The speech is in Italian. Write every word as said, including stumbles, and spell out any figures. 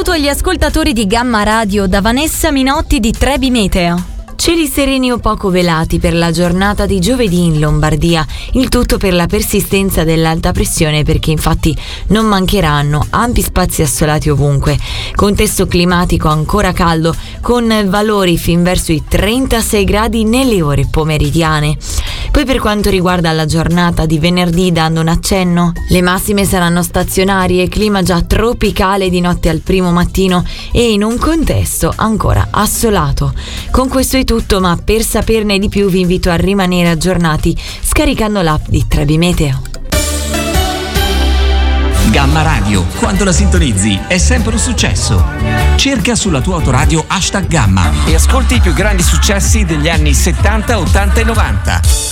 saluto agli ascoltatori di Gamma Radio da Vanessa Minotti di Trebi Meteo. Cieli sereni o poco velati per la giornata di giovedì in Lombardia, il tutto per la persistenza dell'alta pressione, perché infatti non mancheranno ampi spazi assolati ovunque. Contesto climatico ancora caldo, con valori fin verso i trentasei gradi nelle ore pomeridiane. Poi per quanto riguarda la giornata di venerdì, dando un accenno, le massime saranno stazionarie, clima già tropicale di notte al primo mattino e in un contesto ancora assolato. Con questo è tutto, ma per saperne di più vi invito a rimanere aggiornati scaricando l'app di Trebi Meteo. Gamma Radio, quando la sintonizzi è sempre un successo. Cerca sulla tua autoradio hashtag Gamma e ascolti i più grandi successi degli anni settanta, ottanta e novanta.